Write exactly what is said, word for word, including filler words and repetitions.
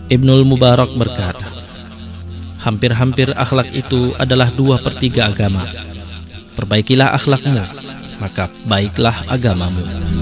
Ibnul Mubarak berkata, hampir-hampir akhlak itu adalah dua per tiga agama. Perbaikilah akhlakmu, maka baiklah agamamu.